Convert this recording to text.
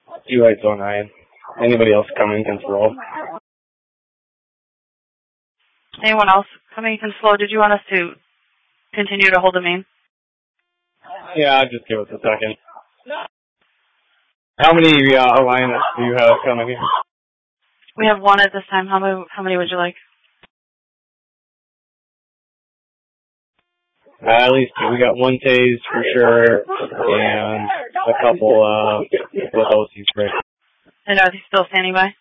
UH09. Anybody else coming can slow. Anyone else coming can slow? Did you want us to continue to hold the main? Yeah, just give us a second. How many Alliance do you have coming here? We have one at this time. How many would you like? At least two. We got one tase for sure, and a couple with OC spray. And are they still standing by?